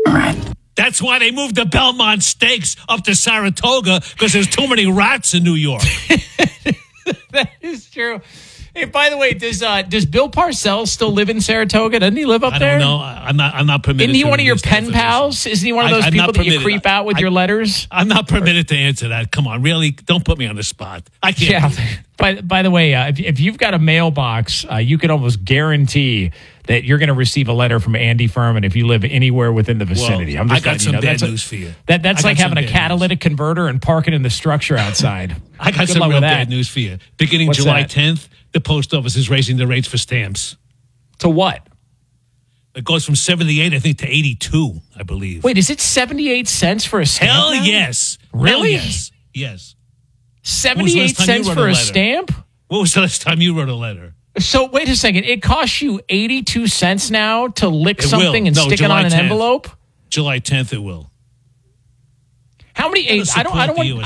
Right. That's why they moved the Belmont Stakes up to Saratoga, because there's too many rats in New York. That is true. Hey, by the way, does Bill Parcells still live in Saratoga? Doesn't he live up there? I don't know. I'm not permitted. Isn't he to one of your release that pen information. pals? Isn't he one of those I'm people not that you permitted. creep out with your letters? I'm not permitted to answer that. Come on, really? Don't put me on the spot. I can't. Yeah. By the way, if you've got a mailbox, you can almost guarantee that you're going to receive a letter from Andy Furman if you live anywhere within the vicinity. Well, I got some bad news for you. That's like having a catalytic converter and parking in the structure outside. I got some real bad news for you. Beginning July 10th, the post office is raising the rates for stamps. To what? It goes from 78, I think, to 82, I believe. Wait, is it 78 cents for a stamp? Hell now? yes. Really? Hell yes. Yes. 78 cents for a stamp? What was the last time you wrote a letter? So wait a second. It costs you 82 cents now to lick something and stick it on an envelope? July 10th it will. How many? I don't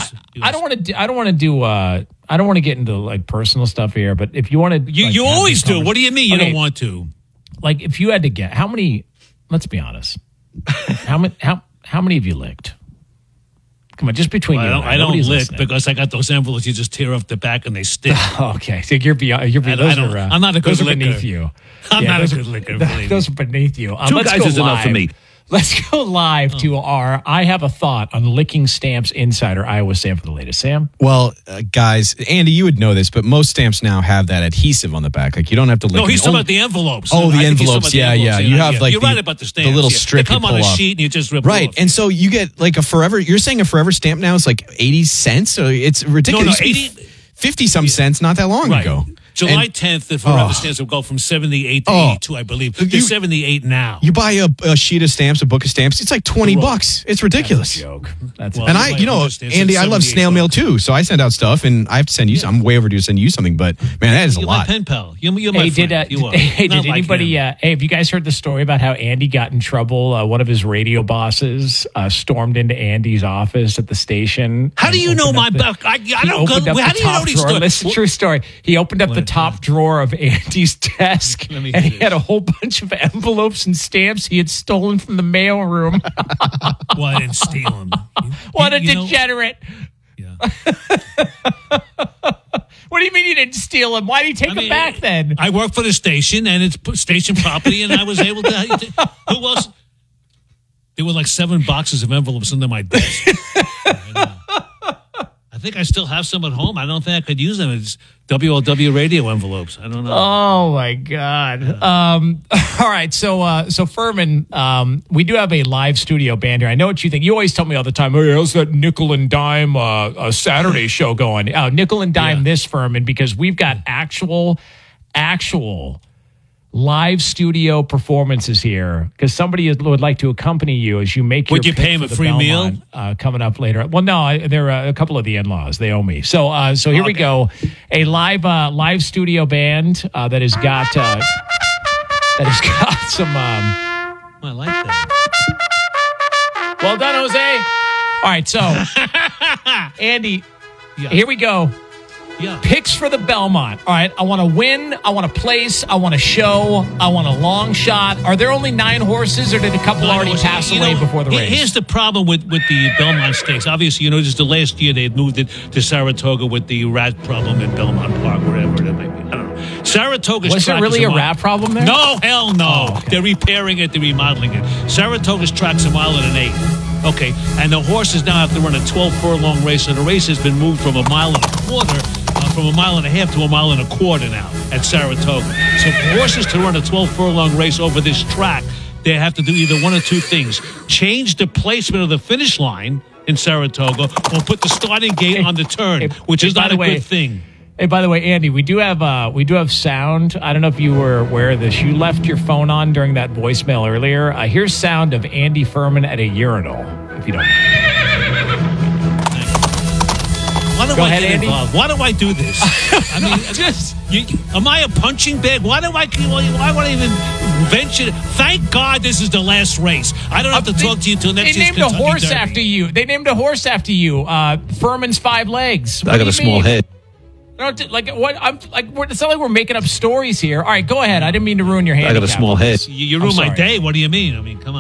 want to get into like personal stuff here, but if you want to, you always do. What do you mean you don't want to? Like, if you had to get how many? Let's be honest. How many have you licked? Come on, just between you. I don't lick because I got those envelopes. You just tear off the back and they stick. Okay, so you're beyond. I'm not a good licker. Beneath you. I'm not a good licker. Those are beneath you. Two guys is enough for me. Let's go live to our I Have a Thought on Licking Stamps Insider. Iowa Sam for the latest. Sam? Well, guys, Andy, you would know this, but most stamps now have that adhesive on the back. Like, you don't have to lick. No, he's talking about the envelopes. Oh, the envelopes. Yeah. You have like you're right about the stamps. The little strip they come you on pull a off. sheet and you just rip right. it off. And so you get like a forever. You're saying a forever stamp now is like 80 cents. So it's ridiculous. No, 50 some cents not that long ago. July 10th, the forever stamps will go from 78 to 82, I believe. They're 78 now. You buy a sheet of stamps, a book of stamps, it's like $20. It's ridiculous. That's a joke. Andy, I love snail mail too. So I send out stuff and I have to send you. I'm way overdue to send you something, but man, that is a lot. My pen pal. You're my friend. Did anybody? Have you guys heard the story about how Andy got in trouble? One of his radio bosses stormed into Andy's office at the station. How do you know my book? I don't go. How do you know these stories? Listen, true story. He opened up the top drawer of Andy's desk, and he had a whole bunch of envelopes and stamps he had stolen from the mailroom. Well, I didn't steal them. What a degenerate. Yeah. What do you mean you didn't steal them? Why did he take them back then? I work for the station, and it's station property, and I was able to. Who else? There were like 7 boxes of envelopes under my desk. I think I still have some at home. I don't think I could use them. It's WLW radio envelopes. I don't know. Oh my God. All right. So Furman, we do have a live studio band here. I know what you think. You always tell me all the time, hey, how's that nickel and dime Saturday show going? Nickel and dime this, Furman, because we've got actual live studio performances here because somebody would like to accompany you as you make your. Would you pay him a free Belmont, meal? Coming up later. Well, no, there are a couple of the in-laws. They owe me. So here we go. A live studio band that has got some. I like that. Well done, Jose. All right, so Andy, here we go. Yeah. Picks for the Belmont. All right, I want to win. I want to place. I want to show. I want a long shot. Are there only 9 horses, or did a couple already pass away before the race? Here's the problem with the Belmont Stakes. Obviously, just the last year they had moved it to Saratoga with the rat problem in Belmont Park, wherever that might be. I don't know. Saratoga's Was there really a rat problem there? No, hell no. Oh, okay. They're repairing it. They're remodeling it. Saratoga's track's 1.1 miles. Okay, and the horses now have to run a 12-furlong race, and the race has been moved from 1.25 miles. From 1.5 miles to 1.25 miles now at Saratoga. So for horses to run a 12-furlong race over this track, they have to do either one of two things: change the placement of the finish line in Saratoga, or put the starting gate on the turn, which is not a good thing. Hey, by the way, Andy, we do have sound. I don't know if you were aware of this. You left your phone on during that voicemail earlier. Here's sound of Andy Furman at a urinal, if you don't know. Why do I get involved? Why do I do this? I mean, am I a punching bag? Why would I even venture? Thank God this is the last race. I don't have to talk to you until next year's Kentucky Derby. They named a horse after you. Furman's 5 legs. I got a small head. No, like what? It's not like we're making up stories here. All right, go ahead. I didn't mean to ruin your handicap. I got a small head. You ruined my day. What do you mean? I mean, come on.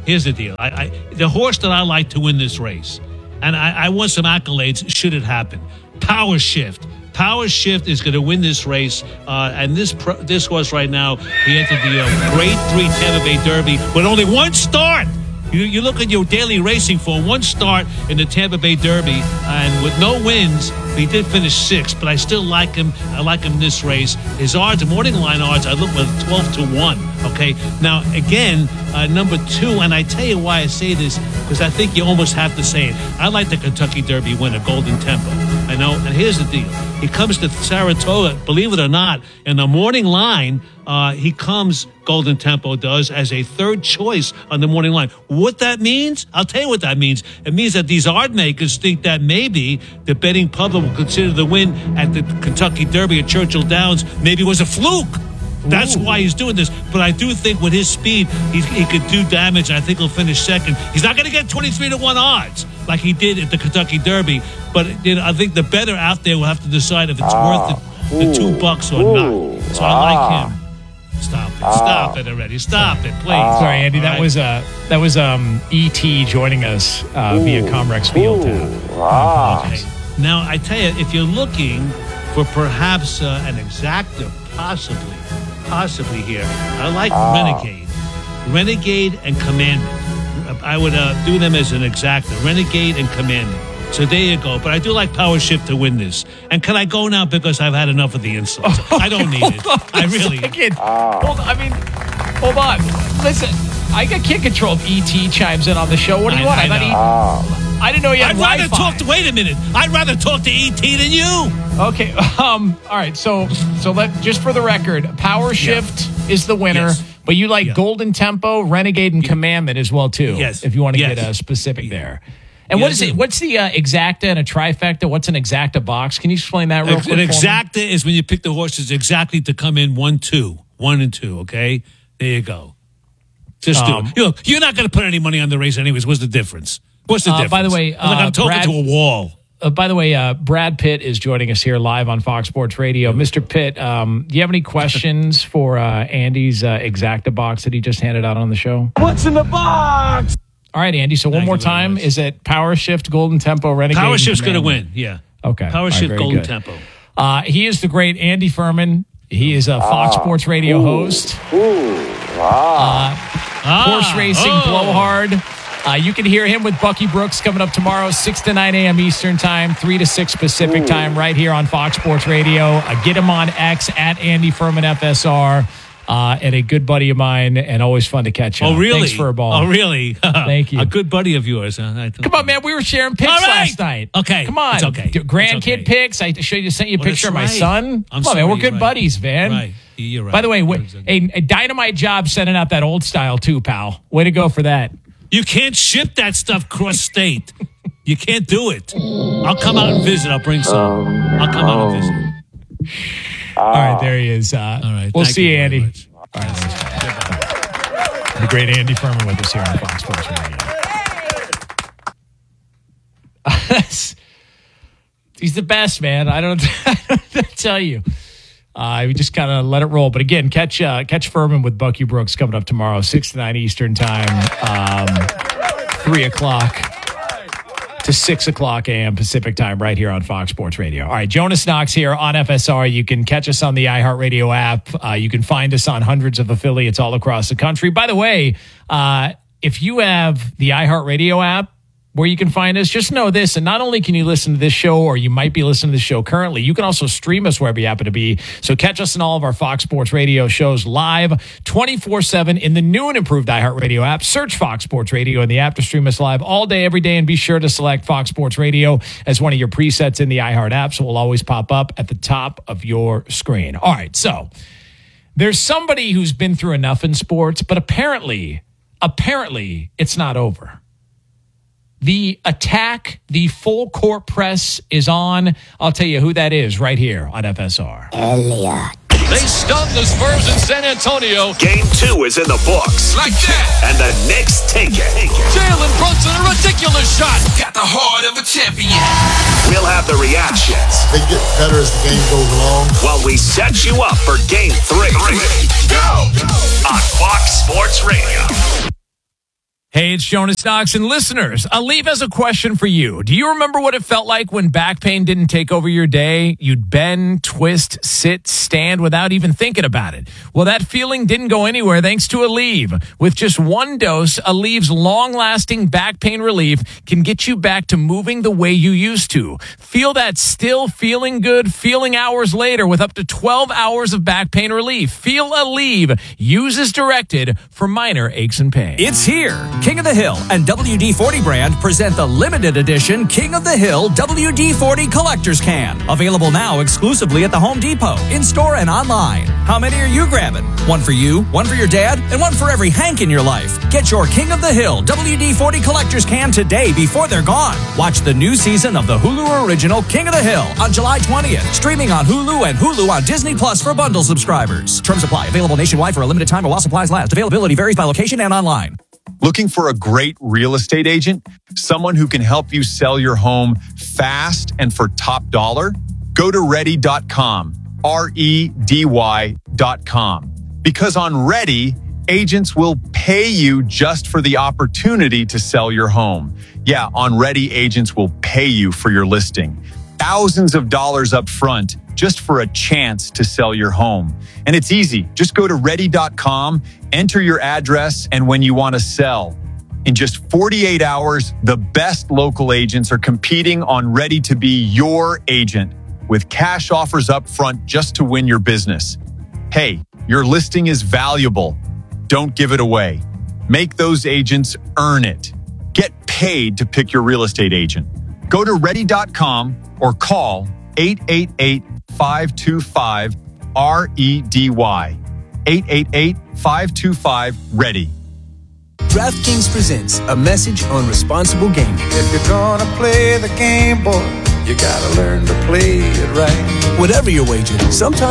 Here's the deal. The horse that I like to win this race, and I want some accolades should it happen. Power Shift. Power Shift is going to win this race, and this horse right now, he entered the Grade 3 Tampa Bay Derby with only one start. You look at your daily racing form, one start in the Tampa Bay Derby, and with no wins, he did finish 6th, but I still like him. I like him in this race. His odds, the morning line odds, I look with 12-1. Okay, now again, number 2, and I tell you why I say this, because I think you almost have to say it. I like the Kentucky Derby winner, Golden Tempo. I know, and here's the deal. He comes to Saratoga, believe it or not, in the morning line, he comes, Golden Tempo does, as a third choice on the morning line. What that means? I'll tell you what that means. It means that these odds makers think that maybe the betting public will consider the win at the Kentucky Derby at Churchill Downs maybe was a fluke. That's why he's doing this. But I do think with his speed, he could do damage. I think he'll finish second. He's not going to get 23-1 odds like he did at the Kentucky Derby. But I think the bettor out there will have to decide if it's worth the $2 or not. So I like him. Stop it! Stop it already! Stop it, please. Sorry, Andy. That was E.T. joining us via Comrex Field Tab. Okay. Now I tell you, if you're looking for perhaps an exacta, possibly here, I like Renegade and Commandment. I would do them as an exacta, Renegade and Commandment. So there you go. But I do like Power Shift to win this. And can I go now because I've had enough of the insults? I don't need it. I really. Hold on. Listen, I can't control if E.T. chimes in on the show. What do you want? I didn't know you had Wi-Fi. Wait a minute. I'd rather talk to E.T. than you. Okay. All right. So just for the record, Power Shift is the winner. Yes. But you like Golden Tempo, Renegade, and Commandment as well, too. Yes. If you want to get specific there. And what is it? What's the exacta and a trifecta? What's an exacta box? Can you explain that real quick? An exacta is when you pick the horses exactly to come in 1 and 2. Okay, there you go. Just do it. You're not going to put any money on the race anyways. What's the difference? What's the difference? By the way, I'm talking to a wall. By the way, Brad Pitt is joining us here live on Fox Sports Radio. Mr. Pitt, do you have any questions for Andy's exacta box that he just handed out on the show? What's in the box? All right, Andy. So one more time, is it Power Shift, Golden Tempo, Renegade? Power Shift's going to win. Yeah. Okay. Power Shift, Golden Tempo. He is the great Andy Furman. He is a Fox Sports Radio host. Horse racing blowhard. You can hear him with Bucky Brooks coming up tomorrow, 6 to 9 a.m. Eastern Time, 3 to 6 Pacific Time, right here on Fox Sports Radio. Get him on X at Andy Furman FSR. And a good buddy of mine, and always fun to catch up. Oh, really? Thanks for a ball. Oh, really? Thank you. A good buddy of yours. Huh? Come on, man. We were sharing pics last night. Okay. Come on. It's okay. Grandkid pics. I sent you a picture of my son. Come on, man. We're good buddies, man. Right. You're right. By the way, a dynamite job sending out that old style, too, pal. Way to go for that. You can't ship that stuff cross-state. You can't do it. I'll come out and visit. I'll bring some. I'll come out and visit. All right, there he is. All right. We'll see you, Andy. All right. The great Andy Furman with us here on Fox Sports Radio. He's the best, man. I don't tell you. We just kind of let it roll. But again, catch Furman with Bucky Brooks coming up tomorrow, 6 to 9 Eastern Time, 3 o'clock to 6 o'clock a.m. Pacific Time right here on Fox Sports Radio. All right, Jonas Knox here on FSR. You can catch us on the iHeartRadio app. You can find us on hundreds of affiliates all across the country. By the way, if you have the iHeartRadio app, where you can find us, just know this, and not only can you listen to this show, or you might be listening to this show currently, you can also stream us wherever you happen to be. So catch us in all of our Fox Sports Radio shows live 24/7 in the new and improved iHeartRadio app. Search Fox Sports Radio in the app to stream us live all day, every day, and be sure to select Fox Sports Radio as one of your presets in the iHeart app, so it will always pop up at the top of your screen. All right, so there's somebody who's been through enough in sports, but apparently it's not over. The attack, the full court press is on. I'll tell you who that is right here on FSR. Elliott. They stunned the Spurs in San Antonio. Game 2 is in the books. Like that. And the Knicks take it. Jalen Brunson, a ridiculous shot. Got the heart of a champion. We'll have the reactions. They get better as the game goes along. While we set you up for Game 3. Go. On Fox Sports Radio. Hey, it's Jonas Knox, and listeners, Aleve has a question for you. Do you remember what it felt like when back pain didn't take over your day? You'd bend, twist, sit, stand without even thinking about it. Well, that feeling didn't go anywhere thanks to Aleve. With just one dose, Aleve's long-lasting back pain relief can get you back to moving the way you used to. Feel that still feeling good feeling hours later with up to 12 hours of back pain relief. Feel Aleve. Use as directed for minor aches and pains. It's here. King of the Hill and WD-40 brand present the limited edition King of the Hill WD-40 Collector's Can. Available now exclusively at the Home Depot, in-store and online. How many are you grabbing? One for you, one for your dad, and one for every Hank in your life. Get your King of the Hill WD-40 Collector's Can today before they're gone. Watch the new season of the Hulu original King of the Hill on July 20th. Streaming on Hulu and Hulu on Disney Plus for bundle subscribers. Terms apply. Available nationwide for a limited time while supplies last. Availability varies by location and online. Looking for a great real estate agent? Someone who can help you sell your home fast and for top dollar? Go to ready.com, REDY.com. Because on Ready, agents will pay you just for the opportunity to sell your home. Yeah, on Ready, agents will pay you for your listing. Thousands of dollars up front just for a chance to sell your home. And it's easy. Just go to ready.com, enter your address, and when you want to sell. In just 48 hours, the best local agents are competing on Ready to be your agent with cash offers up front just to win your business. Hey, your listing is valuable. Don't give it away. Make those agents earn it. Get paid to pick your real estate agent. Go to ready.com or call 888-525-REDY. 888-525-READY. DraftKings presents a message on responsible gaming. If you're gonna play the game, boy, you gotta learn to play it right. Whatever your wager, sometimes